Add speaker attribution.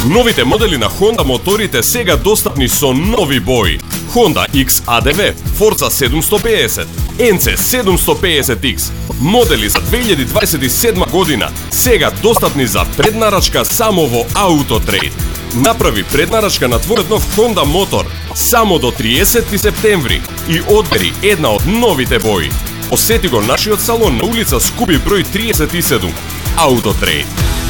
Speaker 1: Новите модели на Honda моторите сега достапни со нови бои. Honda XADV, Forza 750, NC 750X, модели за 2027 година, сега достапни за преднарачка само во Autotrade. Направи преднарачка на твојот нов Honda мотор само до 30 септември и одбери една од новите бои. Посети го нашиот салон на улица Скуби број 37, Autotrade.